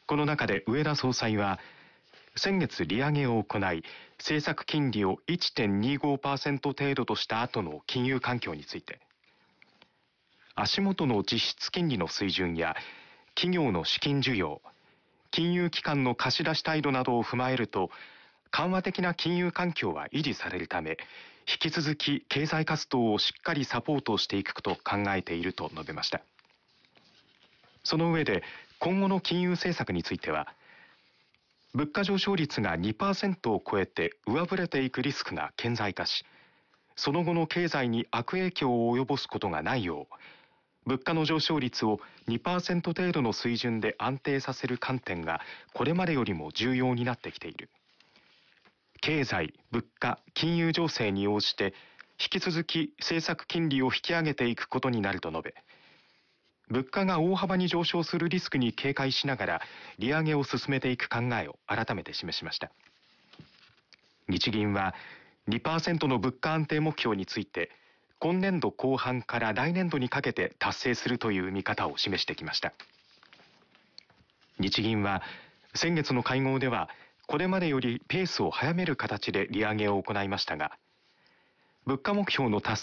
この中で植田総裁は、先月利上げを行い、政策金利を 1.25% 程度とした後の金融環境について、足元の実質金利の水準や企業の資金需要、金融機関の貸し出し態度などを踏まえると、緩和的な金融環境は維持されるため、引き続き経済活動をしっかりサポートしていくと考えていると述べました。その上で、今後の金融政策については、物価上昇率が 2% を超えて上振れていくリスクが顕在化し、その後の経済に悪影響を及ぼすことがないよう、物価の上昇率を 2% 程度の水準で安定させる観点がこれまでよりも重要になってきている。経済、物価、金融情勢に応じて引き続き政策金利を引き上げていくことになると述べ、物価が大幅に上昇するリスクに警戒しながら利上げを進めていく考えを改めて示しました。日銀は 2% の物価安定目標について、今年度後半から来年度にかけて達成するという見方を示してきました。日銀は先月の会合では、これまでよりペースを早める形で利上げを行いましたが、物価目標の達